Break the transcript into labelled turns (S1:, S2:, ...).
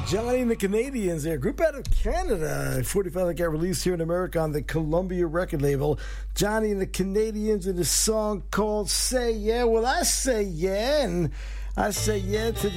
S1: Johnny and the Canadians, their group out of Canada. 45 that got released here in America on the Columbia record label. Johnny and the Canadians in a song called Say Yeah. Well, I say yeah, and I say yeah to